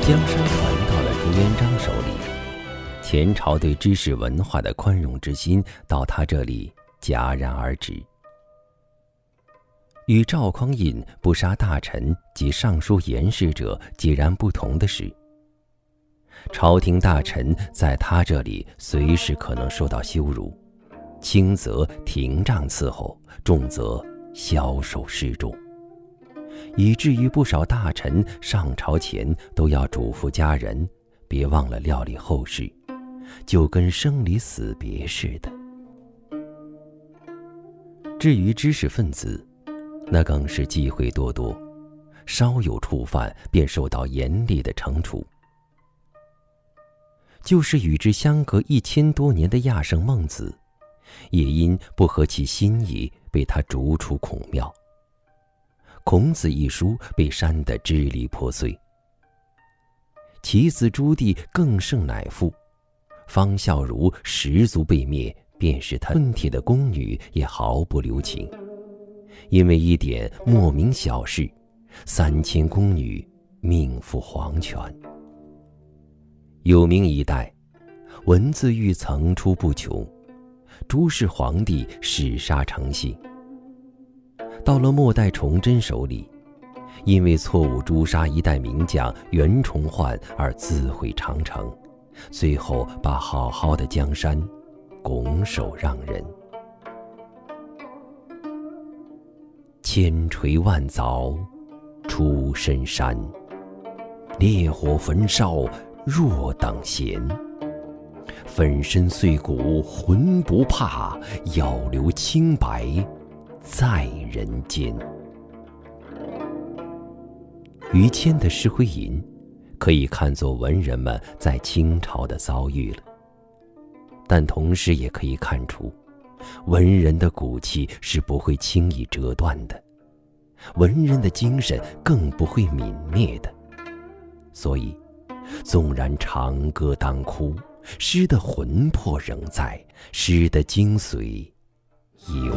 江山传到了朱元璋手里，前朝对知识文化的宽容之心到他这里戛然而止。与赵匡胤不杀大臣及尚书言事者截然不同的是，朝廷大臣在他这里随时可能受到羞辱，轻则廷杖伺候，重则枭首示众，以至于不少大臣上朝前都要嘱咐家人别忘了料理后事，就跟生离死别似的。至于知识分子，那更是忌讳多多，稍有触犯便受到严厉的惩处。就是与之相隔1000多年的亚圣孟子，也因不合其心意被他逐出孔庙。孔子一书被删得支离破碎。其子朱棣更胜乃父，方孝孺十族被灭，便是他吞铁的宫女也毫不留情。因为一点莫名小事，3000宫女命赴黄泉。有名一代，文字狱层出不穷，朱氏皇帝弑杀成性。到了末代崇祯手里，因为错误诛杀一代名将袁崇焕而自毁长城，最后把好好的江山拱手让人。千锤万凿出深山，烈火焚烧若等闲。粉身碎骨浑不怕，要留清白在人间。于谦的《诗会吟》可以看作文人们在清朝的遭遇了，但同时也可以看出，文人的骨气是不会轻易折断的，文人的精神更不会泯灭的。所以纵然长歌当哭，诗的魂魄仍在，诗的精髓犹